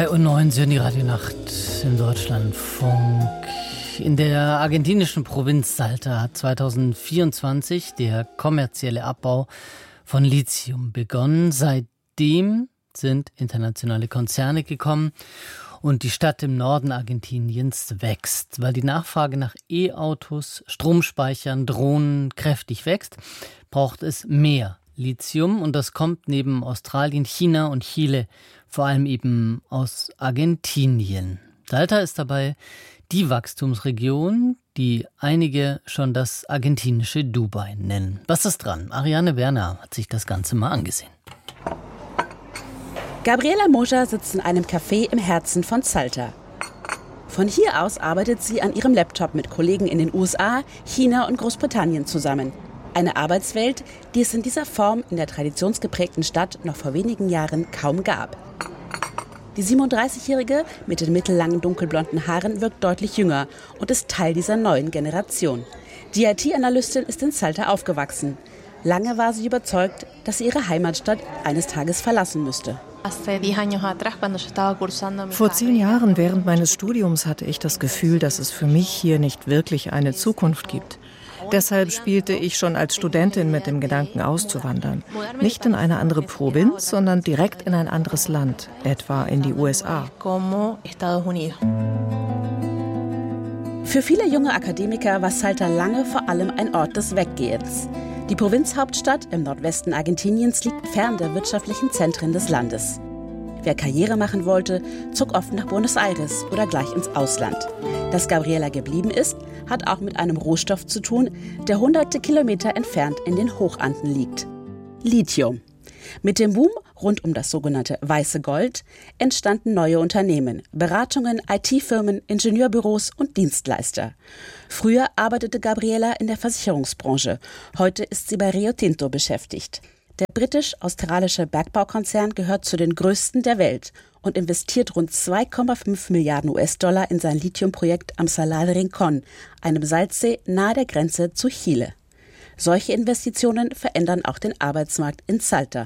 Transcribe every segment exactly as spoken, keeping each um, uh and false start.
drei Uhr neun sind die Radionacht im Deutschlandfunk. In der argentinischen Provinz Salta hat zwanzig vierundzwanzig der kommerzielle Abbau von Lithium begonnen. Seitdem sind internationale Konzerne gekommen und die Stadt im Norden Argentiniens wächst. Weil die Nachfrage nach E-Autos, Stromspeichern, Drohnen kräftig wächst, braucht es mehr Lithium. Und das kommt neben Australien, China und Chile vor allem eben aus Argentinien. Salta ist dabei die Wachstumsregion, die einige schon das argentinische Dubai nennen. Was ist dran? Ariane Werner hat sich das Ganze mal angesehen. Gabriela Moja sitzt in einem Café im Herzen von Salta. Von hier aus arbeitet sie an ihrem Laptop mit Kollegen in den U S A, China und Großbritannien zusammen. Eine Arbeitswelt, die es in dieser Form in der traditionsgeprägten Stadt noch vor wenigen Jahren kaum gab. Die siebenunddreißigjährige mit den mittellangen dunkelblonden Haaren wirkt deutlich jünger und ist Teil dieser neuen Generation. Die I T-Analystin ist in Salta aufgewachsen. Lange war sie überzeugt, dass sie ihre Heimatstadt eines Tages verlassen müsste. Vor zehn Jahren während meines Studiums hatte ich das Gefühl, dass es für mich hier nicht wirklich eine Zukunft gibt. Deshalb spielte ich schon als Studentin mit dem Gedanken auszuwandern. Nicht in eine andere Provinz, sondern direkt in ein anderes Land, etwa in die U S A. Für viele junge Akademiker war Salta lange vor allem ein Ort des Weggehens. Die Provinzhauptstadt im Nordwesten Argentiniens liegt fern der wirtschaftlichen Zentren des Landes. Wer Karriere machen wollte, zog oft nach Buenos Aires oder gleich ins Ausland. Dass Gabriela geblieben ist, hat auch mit einem Rohstoff zu tun, der hunderte Kilometer entfernt in den Hochanden liegt. Lithium. Mit dem Boom rund um das sogenannte Weiße Gold entstanden neue Unternehmen, Beratungen, I T-Firmen, Ingenieurbüros und Dienstleister. Früher arbeitete Gabriela in der Versicherungsbranche. Heute ist sie bei Rio Tinto beschäftigt. Der britisch-australische Bergbaukonzern gehört zu den größten der Welt und investiert rund zwei Komma fünf Milliarden U S-Dollar in sein Lithiumprojekt am Salar de Rincón, einem Salzsee nahe der Grenze zu Chile. Solche Investitionen verändern auch den Arbeitsmarkt in Salta.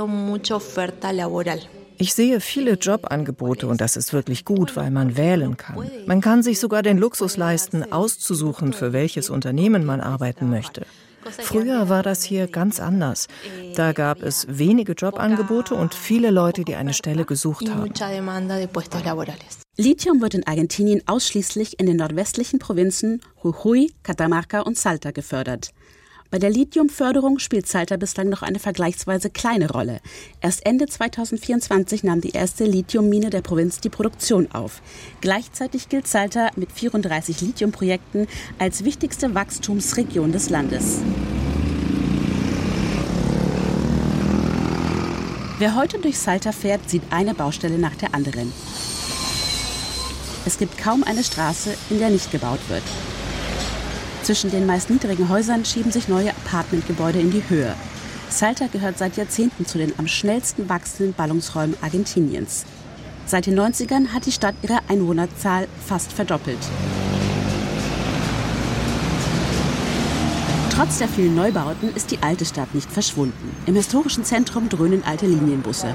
Ich sehe viele Jobangebote und das ist wirklich gut, weil man wählen kann. Man kann sich sogar den Luxus leisten, auszusuchen, für welches Unternehmen man arbeiten möchte. Früher war das hier ganz anders. Da gab es wenige Jobangebote und viele Leute, die eine Stelle gesucht haben. Lithium wird in Argentinien ausschließlich in den nordwestlichen Provinzen Jujuy, Catamarca und Salta gefördert. Bei der Lithiumförderung spielt Salta bislang noch eine vergleichsweise kleine Rolle. Erst Ende zweitausendvierundzwanzig nahm die erste Lithiummine der Provinz die Produktion auf. Gleichzeitig gilt Salta mit vierunddreißig Lithiumprojekten als wichtigste Wachstumsregion des Landes. Wer heute durch Salta fährt, sieht eine Baustelle nach der anderen. Es gibt kaum eine Straße, in der nicht gebaut wird. Zwischen den meist niedrigen Häusern schieben sich neue Apartmentgebäude in die Höhe. Salta gehört seit Jahrzehnten zu den am schnellsten wachsenden Ballungsräumen Argentiniens. Seit den neunzigern hat die Stadt ihre Einwohnerzahl fast verdoppelt. Trotz der vielen Neubauten ist die alte Stadt nicht verschwunden. Im historischen Zentrum dröhnen alte Linienbusse.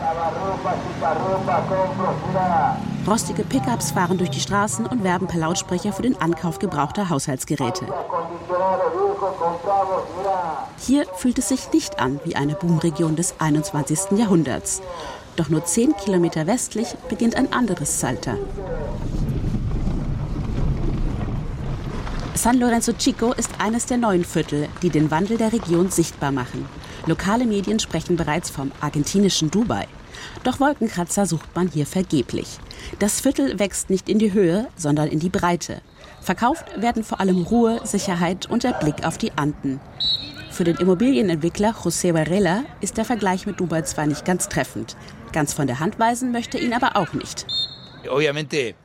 Rostige Pickups fahren durch die Straßen und werben per Lautsprecher für den Ankauf gebrauchter Haushaltsgeräte. Hier fühlt es sich nicht an wie eine Boomregion des einundzwanzigsten Jahrhunderts. Doch nur zehn Kilometer westlich beginnt ein anderes Salta. San Lorenzo Chico ist eines der neuen Viertel, die den Wandel der Region sichtbar machen. Lokale Medien sprechen bereits vom argentinischen Dubai. Doch Wolkenkratzer sucht man hier vergeblich. Das Viertel wächst nicht in die Höhe, sondern in die Breite. Verkauft werden vor allem Ruhe, Sicherheit und der Blick auf die Anden. Für den Immobilienentwickler José Varela ist der Vergleich mit Dubai zwar nicht ganz treffend. Ganz von der Hand weisen möchte ihn aber auch nicht. Obviamente.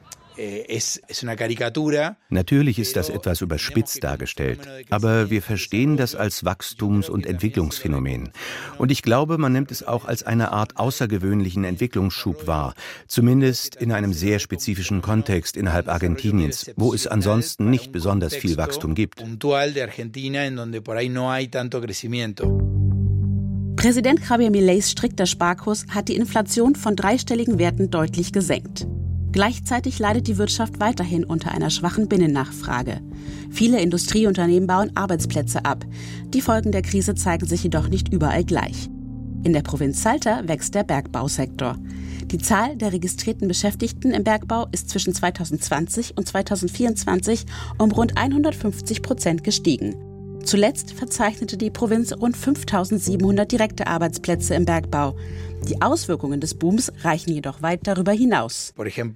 Natürlich ist das etwas überspitzt dargestellt, aber wir verstehen das als Wachstums- und Entwicklungsphänomen. Und ich glaube, man nimmt es auch als eine Art außergewöhnlichen Entwicklungsschub wahr, zumindest in einem sehr spezifischen Kontext innerhalb Argentiniens, wo es ansonsten nicht besonders viel Wachstum gibt. Präsident Javier Mileis strikter Sparkurs hat die Inflation von dreistelligen Werten deutlich gesenkt. Gleichzeitig leidet die Wirtschaft weiterhin unter einer schwachen Binnennachfrage. Viele Industrieunternehmen bauen Arbeitsplätze ab. Die Folgen der Krise zeigen sich jedoch nicht überall gleich. In der Provinz Salta wächst der Bergbausektor. Die Zahl der registrierten Beschäftigten im Bergbau ist zwischen zweitausendzwanzig und zweitausendvierundzwanzig um rund hundertfünfzig Prozent gestiegen. Zuletzt verzeichnete die Provinz rund fünftausendsiebenhundert direkte Arbeitsplätze im Bergbau. Die Auswirkungen des Booms reichen jedoch weit darüber hinaus.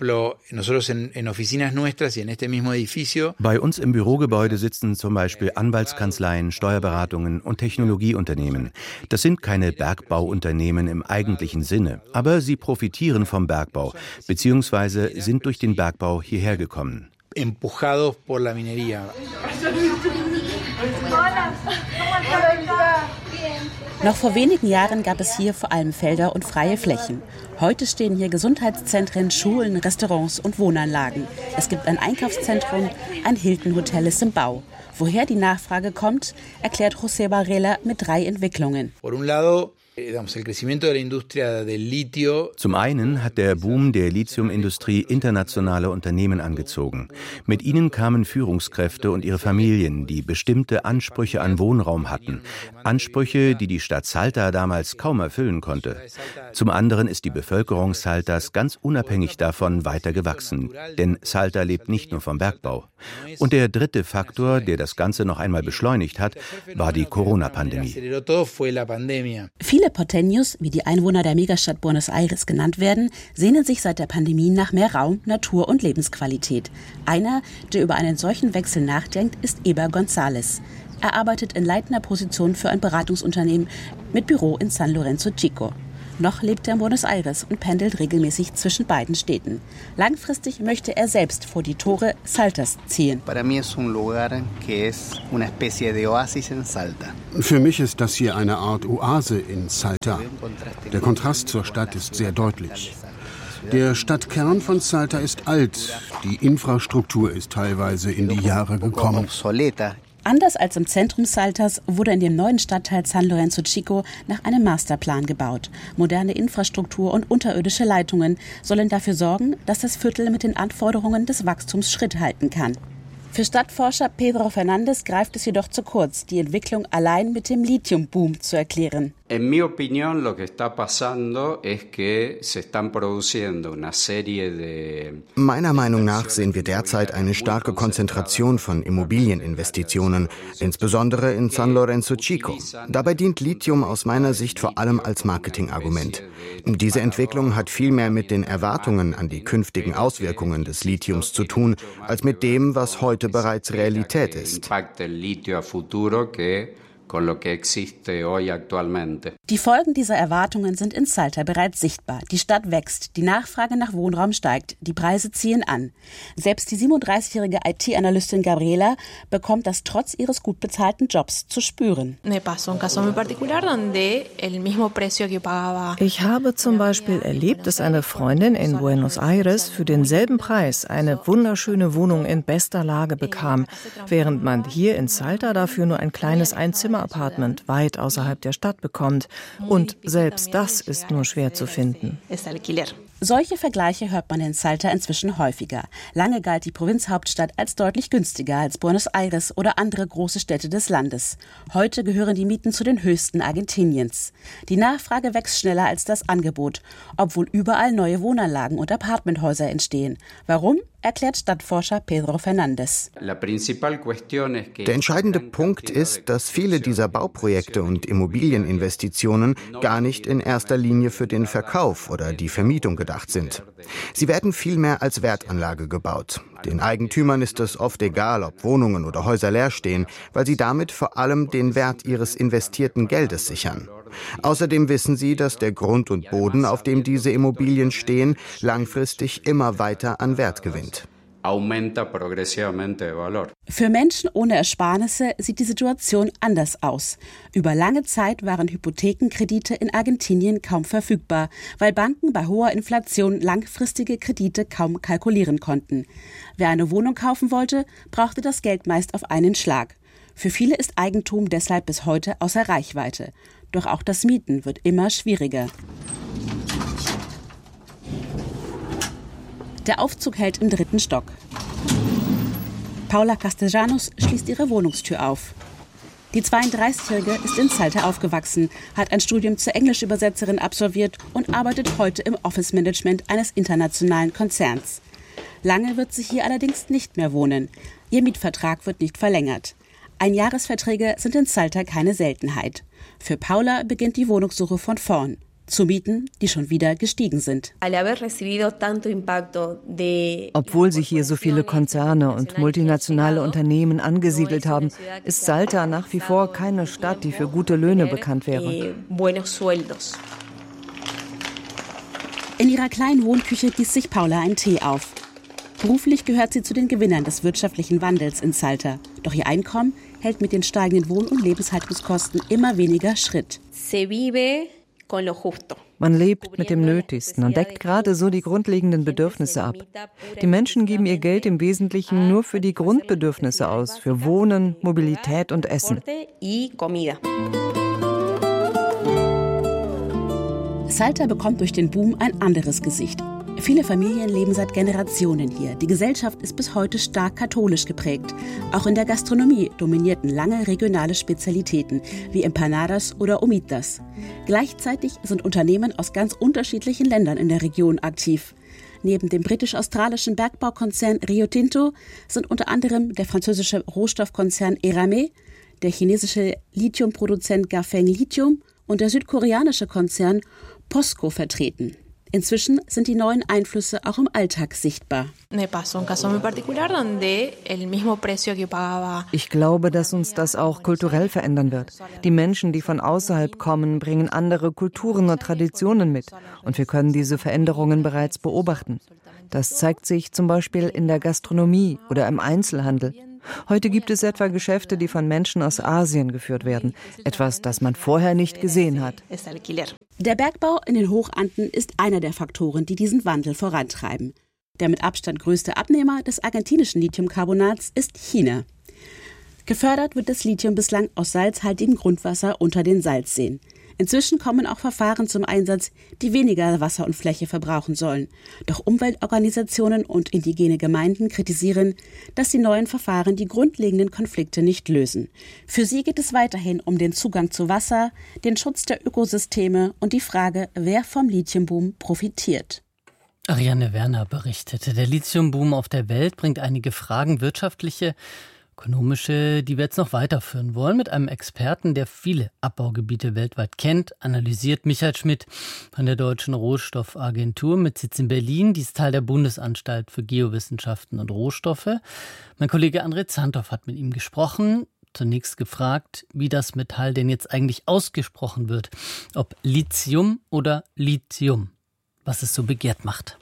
Bei uns im Bürogebäude sitzen zum Beispiel Anwaltskanzleien, Steuerberatungen und Technologieunternehmen. Das sind keine Bergbauunternehmen im eigentlichen Sinne, aber sie profitieren vom Bergbau bzw. sind durch den Bergbau hierher gekommen. Empujados por la minería. Noch vor wenigen Jahren gab es hier vor allem Felder und freie Flächen. Heute stehen hier Gesundheitszentren, Schulen, Restaurants und Wohnanlagen. Es gibt ein Einkaufszentrum, ein Hilton-Hotel ist im Bau. Woher die Nachfrage kommt, erklärt José Varela mit drei Entwicklungen. Por un lado, Zum einen hat der Boom der Lithiumindustrie internationale Unternehmen angezogen. Mit ihnen kamen Führungskräfte und ihre Familien, die bestimmte Ansprüche an Wohnraum hatten. Ansprüche, die die Stadt Salta damals kaum erfüllen konnte. Zum anderen ist die Bevölkerung Saltas ganz unabhängig davon weiter gewachsen. Denn Salta lebt nicht nur vom Bergbau. Und der dritte Faktor, der das Ganze noch einmal beschleunigt hat, war die Corona-Pandemie. Viele Porteños, wie die Einwohner der Megastadt Buenos Aires genannt werden, sehnen sich seit der Pandemie nach mehr Raum, Natur und Lebensqualität. Einer, der über einen solchen Wechsel nachdenkt, ist Eber González. Er arbeitet in leitender Position für ein Beratungsunternehmen mit Büro in San Lorenzo Chico. Noch lebt er in Buenos Aires und pendelt regelmäßig zwischen beiden Städten. Langfristig möchte er selbst vor die Tore Saltas ziehen. Für mich ist das hier eine Art Oase in Salta. Der Kontrast zur Stadt ist sehr deutlich. Der Stadtkern von Salta ist alt. Die Infrastruktur ist teilweise in die Jahre gekommen. Anders als im Zentrum Saltas wurde in dem neuen Stadtteil San Lorenzo Chico nach einem Masterplan gebaut. Moderne Infrastruktur und unterirdische Leitungen sollen dafür sorgen, dass das Viertel mit den Anforderungen des Wachstums Schritt halten kann. Für Stadtforscher Pedro Fernández greift es jedoch zu kurz, die Entwicklung allein mit dem Lithiumboom zu erklären. En mi opinión, lo que está pasando es que se están produciendo una serie de... Meiner Meinung nach sehen wir derzeit eine starke Konzentration von Immobilieninvestitionen, insbesondere in San Lorenzo Chico. Dabei dient Lithium aus meiner Sicht vor allem als Marketingargument. Diese Entwicklung hat viel mehr mit den Erwartungen an die künftigen Auswirkungen des Lithiums zu tun, als mit dem, was heute bereits Realität ist. Die Folgen dieser Erwartungen sind in Salta bereits sichtbar. Die Stadt wächst, die Nachfrage nach Wohnraum steigt, die Preise ziehen an. Selbst die siebenunddreißigjährige I T-Analystin Gabriela bekommt das trotz ihres gut bezahlten Jobs zu spüren. Ich habe zum Beispiel erlebt, dass eine Freundin in Buenos Aires für denselben Preis eine wunderschöne Wohnung in bester Lage bekam, während man hier in Salta dafür nur ein kleines Einzimmer Apartment weit außerhalb der Stadt bekommt. Und selbst das ist nur schwer zu finden. Solche Vergleiche hört man in Salta inzwischen häufiger. Lange galt die Provinzhauptstadt als deutlich günstiger als Buenos Aires oder andere große Städte des Landes. Heute gehören die Mieten zu den höchsten Argentiniens. Die Nachfrage wächst schneller als das Angebot, obwohl überall neue Wohnanlagen und Apartmenthäuser entstehen. Warum? Erklärt Stadtforscher Pedro Fernández. Der entscheidende Punkt ist, dass viele dieser Bauprojekte und Immobilieninvestitionen gar nicht in erster Linie für den Verkauf oder die Vermietung gedacht sind. Sie werden vielmehr als Wertanlage gebaut. Den Eigentümern ist es oft egal, ob Wohnungen oder Häuser leer stehen, weil sie damit vor allem den Wert ihres investierten Geldes sichern. Außerdem wissen sie, dass der Grund und Boden, auf dem diese Immobilien stehen, langfristig immer weiter an Wert gewinnt. Für Menschen ohne Ersparnisse sieht die Situation anders aus. Über lange Zeit waren Hypothekenkredite in Argentinien kaum verfügbar, weil Banken bei hoher Inflation langfristige Kredite kaum kalkulieren konnten. Wer eine Wohnung kaufen wollte, brauchte das Geld meist auf einen Schlag. Für viele ist Eigentum deshalb bis heute außer Reichweite. Doch auch das Mieten wird immer schwieriger. Der Aufzug hält im dritten Stock. Paula Castellanos schließt ihre Wohnungstür auf. Die zweiunddreißigjährige ist in Salta aufgewachsen, hat ein Studium zur Englischübersetzerin absolviert und arbeitet heute im Office-Management eines internationalen Konzerns. Lange wird sie hier allerdings nicht mehr wohnen. Ihr Mietvertrag wird nicht verlängert. Einjahresverträge sind in Salta keine Seltenheit. Für Paula beginnt die Wohnungssuche von vorn. Zu Mieten, die schon wieder gestiegen sind. Obwohl sich hier so viele Konzerne und multinationale Unternehmen angesiedelt haben, ist Salta nach wie vor keine Stadt, die für gute Löhne bekannt wäre. In ihrer kleinen Wohnküche gießt sich Paula einen Tee auf. Beruflich gehört sie zu den Gewinnern des wirtschaftlichen Wandels in Salta. Doch ihr Einkommen hält mit den steigenden Wohn- und Lebenshaltungskosten immer weniger Schritt. Man lebt mit dem Nötigsten und deckt gerade so die grundlegenden Bedürfnisse ab. Die Menschen geben ihr Geld im Wesentlichen nur für die Grundbedürfnisse aus, für Wohnen, Mobilität und Essen. Salta bekommt durch den Boom ein anderes Gesicht. Viele Familien leben seit Generationen hier. Die Gesellschaft ist bis heute stark katholisch geprägt. Auch in der Gastronomie dominierten lange regionale Spezialitäten wie Empanadas oder Humitas. Gleichzeitig sind Unternehmen aus ganz unterschiedlichen Ländern in der Region aktiv. Neben dem britisch-australischen Bergbaukonzern Rio Tinto sind unter anderem der französische Rohstoffkonzern Eramet, der chinesische Lithiumproduzent Gafeng Lithium und der südkoreanische Konzern POSCO vertreten. Inzwischen sind die neuen Einflüsse auch im Alltag sichtbar. Ich glaube, dass uns das auch kulturell verändern wird. Die Menschen, die von außerhalb kommen, bringen andere Kulturen und Traditionen mit. Und wir können diese Veränderungen bereits beobachten. Das zeigt sich zum Beispiel in der Gastronomie oder im Einzelhandel. Heute gibt es etwa Geschäfte, die von Menschen aus Asien geführt werden. Etwas, das man vorher nicht gesehen hat. Der Bergbau in den Hochanden ist einer der Faktoren, die diesen Wandel vorantreiben. Der mit Abstand größte Abnehmer des argentinischen Lithiumcarbonats ist China. Gefördert wird das Lithium bislang aus salzhaltigem Grundwasser unter den Salzseen. Inzwischen kommen auch Verfahren zum Einsatz, die weniger Wasser und Fläche verbrauchen sollen. Doch Umweltorganisationen und indigene Gemeinden kritisieren, dass die neuen Verfahren die grundlegenden Konflikte nicht lösen. Für sie geht es weiterhin um den Zugang zu Wasser, den Schutz der Ökosysteme und die Frage, wer vom Lithiumboom profitiert. Ariane Werner berichtete, der Lithiumboom auf der Welt bringt einige Fragen, wirtschaftliche, ökonomische, die wir jetzt noch weiterführen wollen, mit einem Experten, der viele Abbaugebiete weltweit kennt, analysiert. Michael Schmidt von der Deutschen Rohstoffagentur mit Sitz in Berlin, die ist Teil der Bundesanstalt für Geowissenschaften und Rohstoffe. Mein Kollege André Zantow hat mit ihm gesprochen, zunächst gefragt, wie das Metall denn jetzt eigentlich ausgesprochen wird, ob Lithium oder Lithium, was es so begehrt macht.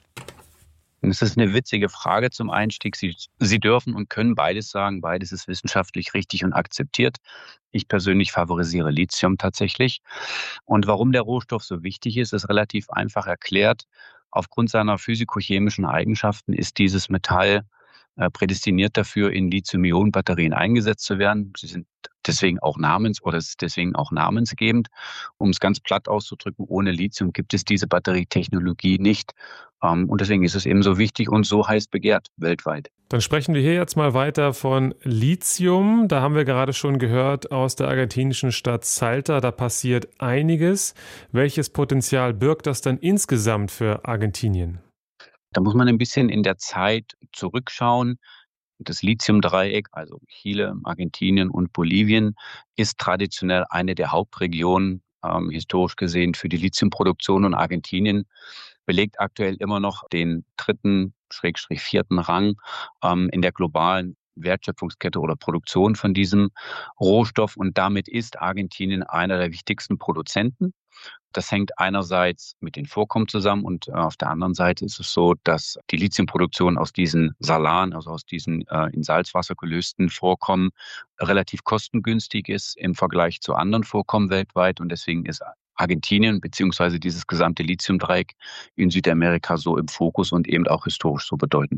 Es ist eine witzige Frage zum Einstieg. Sie, Sie dürfen und können beides sagen. Beides ist wissenschaftlich richtig und akzeptiert. Ich persönlich favorisiere Lithium tatsächlich. Und warum der Rohstoff so wichtig ist, ist relativ einfach erklärt. Aufgrund seiner physikochemischen Eigenschaften ist dieses Metall äh, prädestiniert dafür, in Lithium-Ionen-Batterien eingesetzt zu werden. Sie sind deswegen auch namens oder es ist deswegen auch namensgebend. Um es ganz platt auszudrücken, ohne Lithium gibt es diese Batterietechnologie nicht. Und deswegen ist es eben so wichtig und so heiß begehrt weltweit. Dann sprechen wir hier jetzt mal weiter von Lithium. Da haben wir gerade schon gehört aus der argentinischen Stadt Salta, da passiert einiges. Welches Potenzial birgt das dann insgesamt für Argentinien? Da muss man ein bisschen in der Zeit zurückschauen. Das Lithiumdreieck, also Chile, Argentinien und Bolivien, ist traditionell eine der Hauptregionen, ähm, historisch gesehen, für die Lithiumproduktion. Und Argentinien belegt aktuell immer noch den dritten, Schrägstrich vierten Rang ähm, in der globalen Wertschöpfungskette oder Produktion von diesem Rohstoff. Und damit ist Argentinien einer der wichtigsten Produzenten. Das hängt einerseits mit den Vorkommen zusammen und äh, auf der anderen Seite ist es so, dass die Lithiumproduktion aus diesen Salaren, also aus diesen äh, in Salzwasser gelösten Vorkommen, relativ kostengünstig ist im Vergleich zu anderen Vorkommen weltweit. Und deswegen ist Argentinien bzw. dieses gesamte Lithiumdreieck in Südamerika so im Fokus und eben auch historisch so bedeutend.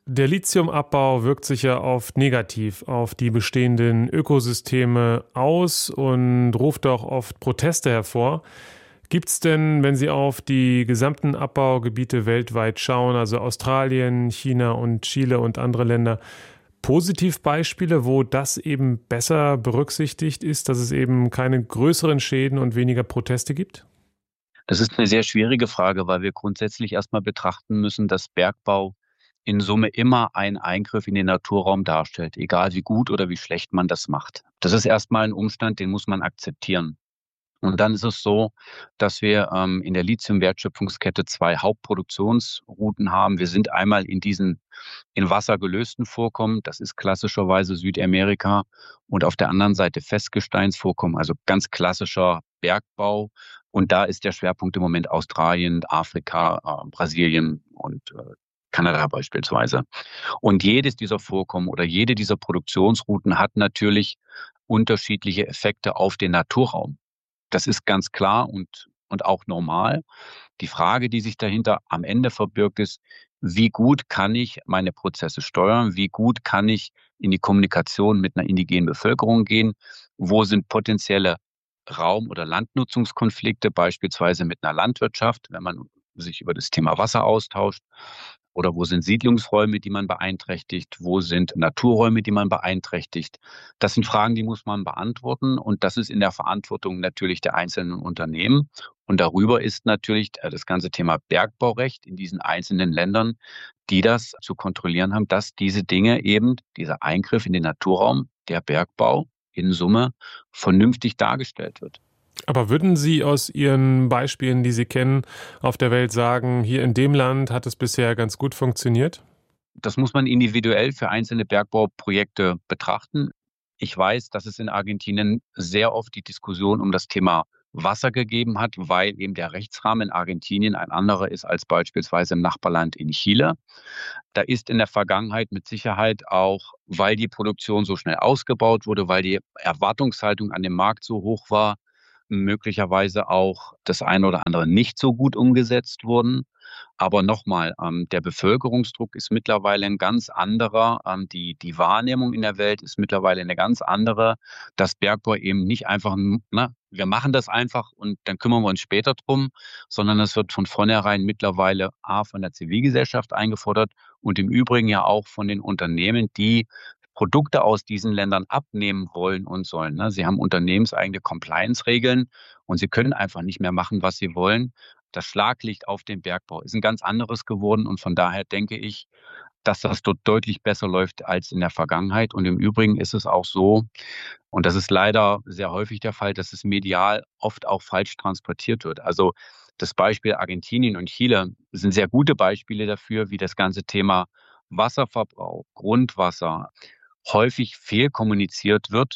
Der Lithiumabbau wirkt sich ja oft negativ auf die bestehenden Ökosysteme aus und ruft auch oft Proteste hervor. Gibt es denn, wenn Sie auf die gesamten Abbaugebiete weltweit schauen, also Australien, China und Chile und andere Länder, Positivbeispiele, wo das eben besser berücksichtigt ist, dass es eben keine größeren Schäden und weniger Proteste gibt? Das ist eine sehr schwierige Frage, weil wir grundsätzlich erstmal betrachten müssen, dass Bergbau in Summe immer einen Eingriff in den Naturraum darstellt, egal wie gut oder wie schlecht man das macht. Das ist erstmal ein Umstand, den muss man akzeptieren. Und dann ist es so, dass wir ähm, in der Lithium-Wertschöpfungskette zwei Hauptproduktionsrouten haben. Wir sind einmal in diesen in Wasser gelösten Vorkommen, das ist klassischerweise Südamerika, und auf der anderen Seite Festgesteinsvorkommen, also ganz klassischer Bergbau. Und da ist der Schwerpunkt im Moment Australien, Afrika, äh, Brasilien und äh, Kanada beispielsweise. Und jedes dieser Vorkommen oder jede dieser Produktionsrouten hat natürlich unterschiedliche Effekte auf den Naturraum. Das ist ganz klar und, und auch normal. Die Frage, die sich dahinter am Ende verbirgt, ist, wie gut kann ich meine Prozesse steuern? Wie gut kann ich in die Kommunikation mit einer indigenen Bevölkerung gehen? Wo sind potenzielle Raum- oder Landnutzungskonflikte, beispielsweise mit einer Landwirtschaft, wenn man sich über das Thema Wasser austauscht? Oder wo sind Siedlungsräume, die man beeinträchtigt? Wo sind Naturräume, die man beeinträchtigt? Das sind Fragen, die muss man beantworten. Und das ist in der Verantwortung natürlich der einzelnen Unternehmen. Und darüber ist natürlich das ganze Thema Bergbaurecht in diesen einzelnen Ländern, die das zu kontrollieren haben, dass diese Dinge eben, dieser Eingriff in den Naturraum, der Bergbau in Summe vernünftig dargestellt wird. Aber würden Sie aus Ihren Beispielen, die Sie kennen, auf der Welt sagen, hier in dem Land hat es bisher ganz gut funktioniert? Das muss man individuell für einzelne Bergbauprojekte betrachten. Ich weiß, dass es in Argentinien sehr oft die Diskussion um das Thema Wasser gegeben hat, weil eben der Rechtsrahmen in Argentinien ein anderer ist als beispielsweise im Nachbarland in Chile. Da ist in der Vergangenheit mit Sicherheit auch, weil die Produktion so schnell ausgebaut wurde, weil die Erwartungshaltung an dem Markt so hoch war, möglicherweise auch das eine oder andere nicht so gut umgesetzt wurden. Aber nochmal, ähm, der Bevölkerungsdruck ist mittlerweile ein ganz anderer. Ähm, die, die Wahrnehmung in der Welt ist mittlerweile eine ganz andere. Dass Bergbau eben nicht einfach, na, wir machen das einfach und dann kümmern wir uns später drum, sondern es wird von vornherein mittlerweile A, von der Zivilgesellschaft eingefordert und im Übrigen ja auch von den Unternehmen, die Produkte aus diesen Ländern abnehmen wollen und sollen. Sie haben unternehmenseigene Compliance-Regeln und sie können einfach nicht mehr machen, was sie wollen. Das Schlaglicht auf den Bergbau ist ein ganz anderes geworden und von daher denke ich, dass das dort deutlich besser läuft als in der Vergangenheit. Und im Übrigen ist es auch so, und das ist leider sehr häufig der Fall, dass es medial oft auch falsch transportiert wird. Also das Beispiel Argentinien und Chile sind sehr gute Beispiele dafür, wie das ganze Thema Wasserverbrauch, Grundwasser häufig fehlkommuniziert wird.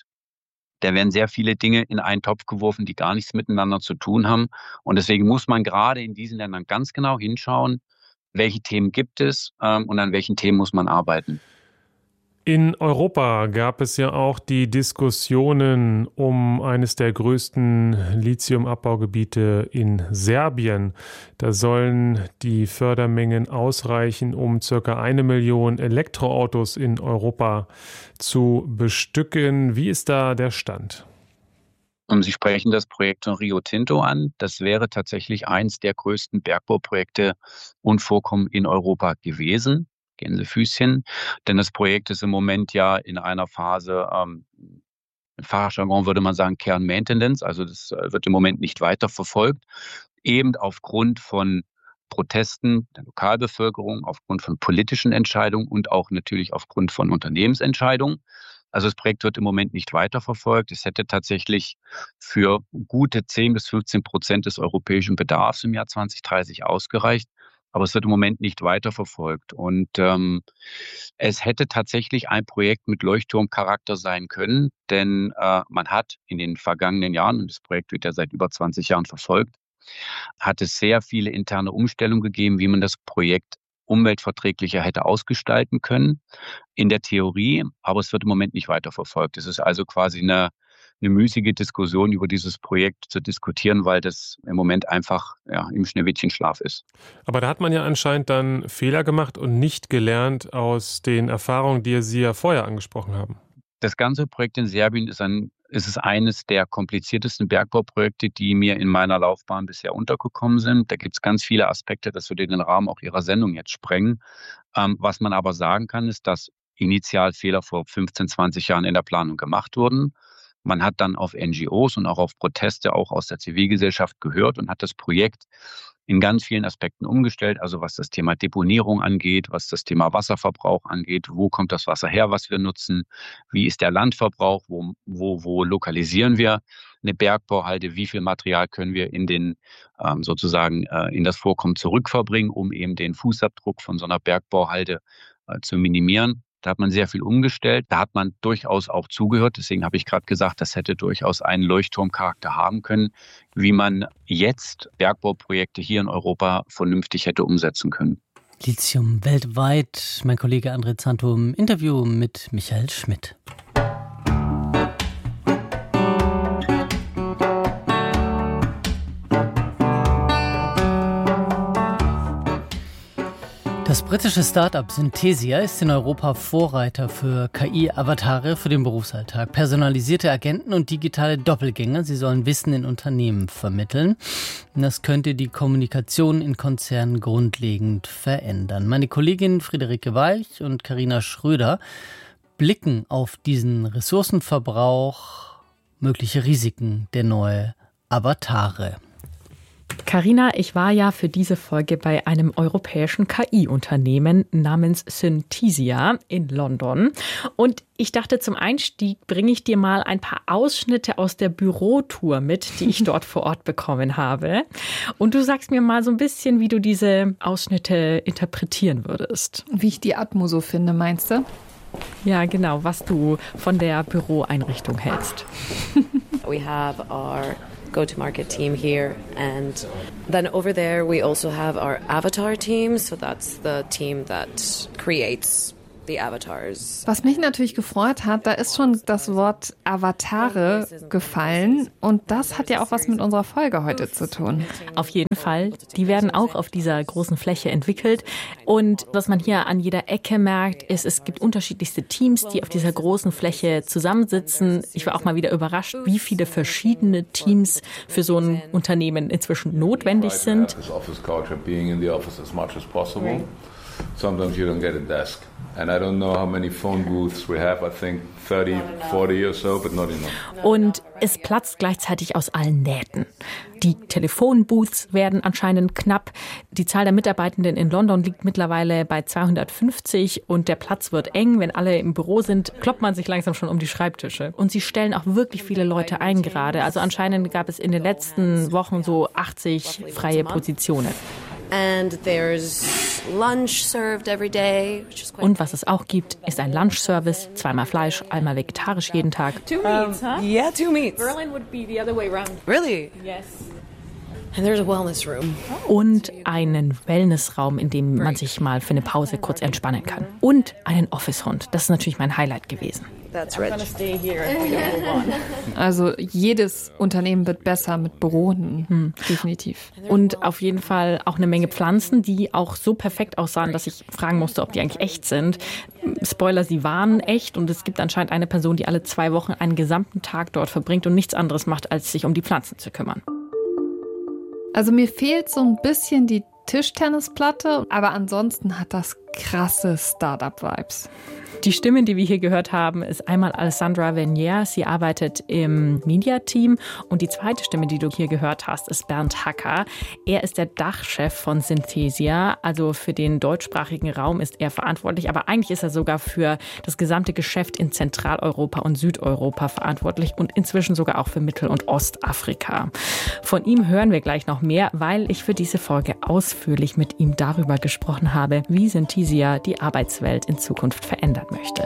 Da werden sehr viele Dinge in einen Topf geworfen, die gar nichts miteinander zu tun haben. Und deswegen muss man gerade in diesen Ländern ganz genau hinschauen, welche Themen gibt es ähm, und an welchen Themen muss man arbeiten. In Europa gab es ja auch die Diskussionen um eines der größten Lithiumabbaugebiete in Serbien. Da sollen die Fördermengen ausreichen, um circa eine Million Elektroautos in Europa zu bestücken. Wie ist da der Stand? Und Sie sprechen das Projekt von Rio Tinto an. Das wäre tatsächlich eins der größten Bergbauprojekte und Vorkommen in Europa gewesen. Gänsefüßchen, denn das Projekt ist im Moment ja in einer Phase, ähm, im Fachjargon würde man sagen Kernmaintenance, also das wird im Moment nicht weiter verfolgt, eben aufgrund von Protesten der Lokalbevölkerung, aufgrund von politischen Entscheidungen und auch natürlich aufgrund von Unternehmensentscheidungen. Also das Projekt wird im Moment nicht weiterverfolgt. Es hätte tatsächlich für gute zehn bis fünfzehn Prozent des europäischen Bedarfs im Jahr zwanzig dreißig ausgereicht. Aber es wird im Moment nicht weiterverfolgt. Und ähm, es hätte tatsächlich ein Projekt mit Leuchtturmcharakter sein können, denn äh, man hat in den vergangenen Jahren, und das Projekt wird ja seit über zwanzig Jahren verfolgt, hat es sehr viele interne Umstellungen gegeben, wie man das Projekt umweltverträglicher hätte ausgestalten können in der Theorie, aber es wird im Moment nicht weiterverfolgt. Es ist also quasi eine, eine müßige Diskussion über dieses Projekt zu diskutieren, weil das im Moment einfach ja, im Schneewittchenschlaf ist. Aber da hat man ja anscheinend dann Fehler gemacht und nicht gelernt aus den Erfahrungen, die Sie ja vorher angesprochen haben. Das ganze Projekt in Serbien ist, ein, ist es eines der kompliziertesten Bergbauprojekte, die mir in meiner Laufbahn bisher untergekommen sind. Da gibt es ganz viele Aspekte, das würde den Rahmen auch Ihrer Sendung jetzt sprengen. Ähm, was man aber sagen kann, ist, dass initial Fehler vor fünfzehn, zwanzig Jahren in der Planung gemacht wurden. Man hat dann auf N G Os und auch auf Proteste auch aus der Zivilgesellschaft gehört und hat das Projekt in ganz vielen Aspekten umgestellt. Also was das Thema Deponierung angeht, was das Thema Wasserverbrauch angeht, wo kommt das Wasser her, was wir nutzen, wie ist der Landverbrauch, wo, wo, wo lokalisieren wir eine Bergbauhalde, wie viel Material können wir in den ähm, sozusagen äh, in das Vorkommen zurückverbringen, um eben den Fußabdruck von so einer Bergbauhalde äh, zu minimieren. Da hat man sehr viel umgestellt. Da hat man durchaus auch zugehört. Deswegen habe ich gerade gesagt, das hätte durchaus einen Leuchtturmcharakter haben können, wie man jetzt Bergbauprojekte hier in Europa vernünftig hätte umsetzen können. Lithium weltweit. Mein Kollege André Zanto im Interview mit Michael Schmidt. Das britische Start-up Synthesia ist in Europa Vorreiter für K I-Avatare für den Berufsalltag. Personalisierte Agenten und digitale Doppelgänger, sie sollen Wissen in Unternehmen vermitteln. Das könnte die Kommunikation in Konzernen grundlegend verändern. Meine Kollegin Friederike Walch und Carina Schröder blicken auf diesen Ressourcenverbrauch, mögliche Risiken der neuen Avatare. Carina, ich war ja für diese Folge bei einem europäischen K I-Unternehmen namens Synthesia in London. Und ich dachte, zum Einstieg bringe ich dir mal ein paar Ausschnitte aus der Bürotour mit, die ich dort vor Ort bekommen habe. Und du sagst mir mal so ein bisschen, wie du diese Ausschnitte interpretieren würdest. Wie ich die Atmo so finde, meinst du? Ja, genau, was du von der Büroeinrichtung hältst. We have our go-to-market team here, and then over there we also have our avatar team, so that's the team that creates the avatars. Was mich natürlich gefreut hat, da ist schon das Wort Avatare gefallen und das hat ja auch was mit unserer Folge heute zu tun. Auf jeden Fall. Die werden auch auf dieser großen Fläche entwickelt und was man hier an jeder Ecke merkt, ist, es gibt unterschiedlichste Teams, die auf dieser großen Fläche zusammensitzen. Ich war auch mal wieder überrascht, wie viele verschiedene Teams für so ein Unternehmen inzwischen notwendig sind. Sometimes you don't get a desk. And I don't know how many phone booths we have. I think thirty, forty or so, but not enough. Und es platzt gleichzeitig aus allen Nähten. Die Telefonbooths werden anscheinend knapp. Die Zahl der Mitarbeitenden in London liegt mittlerweile bei zweihundertfünfzig und der Platz wird eng. Wenn alle im Büro sind, kloppt man sich langsam schon um die Schreibtische. Und sie stellen auch wirklich viele Leute ein gerade. Also anscheinend gab es in den letzten Wochen so achtzig freie Positionen. And there's lunch served every day. Und was es auch gibt, ist ein Lunchservice, zweimal Fleisch, einmal vegetarisch jeden Tag. Two meats, huh? Um, yeah, two meats. Berlin would be the other way around. Really? Yes. And there's a wellness room. Und einen Wellnessraum, in dem man sich mal für eine Pause kurz entspannen kann. Und einen Office-Hund. Das ist natürlich mein Highlight gewesen. That's rich. Also jedes Unternehmen wird besser mit Bürohunden, hm. definitiv. Und auf jeden Fall auch eine Menge Pflanzen, die auch so perfekt aussahen, dass ich fragen musste, ob die eigentlich echt sind. Spoiler, sie waren echt und es gibt anscheinend eine Person, die alle zwei Wochen einen gesamten Tag dort verbringt und nichts anderes macht, als sich um die Pflanzen zu kümmern. Also mir fehlt so ein bisschen die Tischtennisplatte, aber ansonsten hat das krasse Startup-Vibes. Die Stimme, die wir hier gehört haben, ist einmal Alessandra Vernier. Sie arbeitet im Media-Team. Und die zweite Stimme, die du hier gehört hast, ist Bernd Hacker. Er ist der Dachchef von Synthesia. Also für den deutschsprachigen Raum ist er verantwortlich. Aber eigentlich ist er sogar für das gesamte Geschäft in Zentraleuropa und Südeuropa verantwortlich und inzwischen sogar auch für Mittel- und Ostafrika. Von ihm hören wir gleich noch mehr, weil ich für diese Folge ausführlich mit ihm darüber gesprochen habe, wie Synthesia die Arbeitswelt in Zukunft verändern möchte.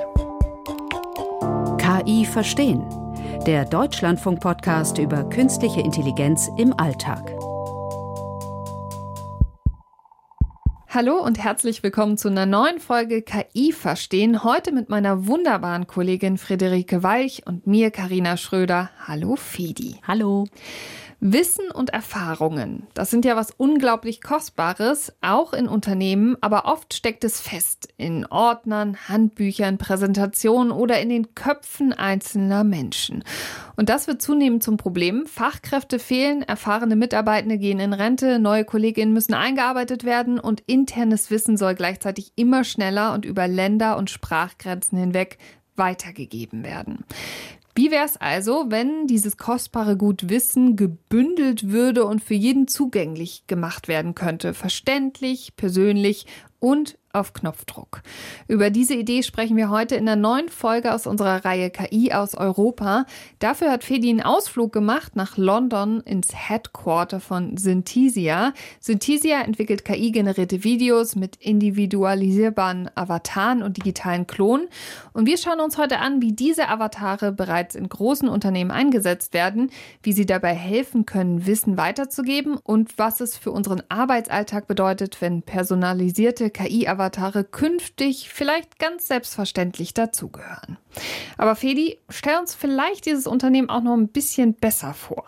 K I verstehen. Der Deutschlandfunk-Podcast über künstliche Intelligenz im Alltag. Hallo und herzlich willkommen zu einer neuen Folge K I verstehen. Heute mit meiner wunderbaren Kollegin Friederike Walch und mir, Carina Schröder. Hallo Fedi. Hallo. Wissen und Erfahrungen, das sind ja was unglaublich Kostbares, auch in Unternehmen, aber oft steckt es fest in Ordnern, Handbüchern, Präsentationen oder in den Köpfen einzelner Menschen. Und das wird zunehmend zum Problem. Fachkräfte fehlen, erfahrene Mitarbeitende gehen in Rente, neue Kolleginnen müssen eingearbeitet werden und internes Wissen soll gleichzeitig immer schneller und über Länder- und Sprachgrenzen hinweg weitergegeben werden. Wie wäre es also, wenn dieses kostbare Gut Wissen gebündelt würde und für jeden zugänglich gemacht werden könnte? Verständlich, persönlich und auf Knopfdruck. Über diese Idee sprechen wir heute in der neuen Folge aus unserer Reihe K I aus Europa. Dafür hat Fedi einen Ausflug gemacht nach London ins Headquarter von Synthesia. Synthesia entwickelt K I-generierte Videos mit individualisierbaren Avataren und digitalen Klonen. Und wir schauen uns heute an, wie diese Avatare bereits in großen Unternehmen eingesetzt werden, wie sie dabei helfen können, Wissen weiterzugeben und was es für unseren Arbeitsalltag bedeutet, wenn personalisierte K I-Avatare künftig vielleicht ganz selbstverständlich dazugehören. Aber Fedi, stell uns vielleicht dieses Unternehmen auch noch ein bisschen besser vor.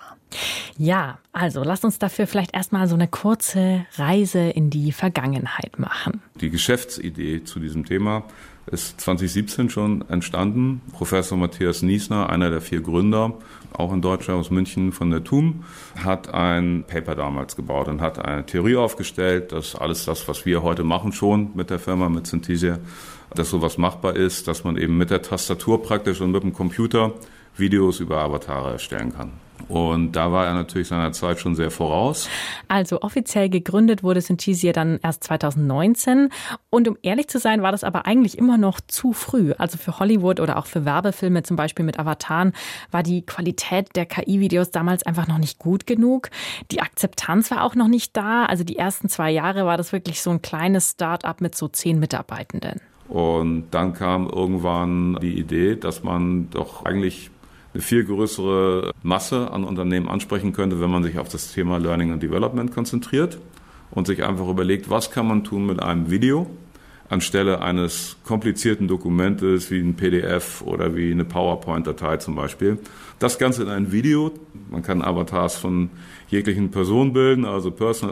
Ja, also lasst uns dafür vielleicht erstmal so eine kurze Reise in die Vergangenheit machen. Die Geschäftsidee zu diesem Thema ist zwanzig siebzehn schon entstanden. Professor Matthias Niesner, einer der vier Gründer, auch in Deutschland aus München von der T U M, hat ein Paper damals gebaut und hat eine Theorie aufgestellt, dass alles das, was wir heute machen schon mit der Firma, mit Synthesia, dass sowas machbar ist, dass man eben mit der Tastatur praktisch und mit dem Computer Videos über Avatare erstellen kann. Und da war er natürlich seiner Zeit schon sehr voraus. Also offiziell gegründet wurde Synthesia dann erst zwanzig neunzehn. Und um ehrlich zu sein, war das aber eigentlich immer noch zu früh. Also für Hollywood oder auch für Werbefilme, zum Beispiel mit Avataren, war die Qualität der K I-Videos damals einfach noch nicht gut genug. Die Akzeptanz war auch noch nicht da. Also die ersten zwei Jahre war das wirklich so ein kleines Start-up mit so zehn Mitarbeitenden. Und dann kam irgendwann die Idee, dass man doch eigentlich eine viel größere Masse an Unternehmen ansprechen könnte, wenn man sich auf das Thema Learning and Development konzentriert und sich einfach überlegt, was kann man tun mit einem Video anstelle eines komplizierten Dokumentes wie ein P D F oder wie eine PowerPoint-Datei zum Beispiel. Das Ganze in ein Video, man kann Avatars von jeglichen Personen bilden, also Personal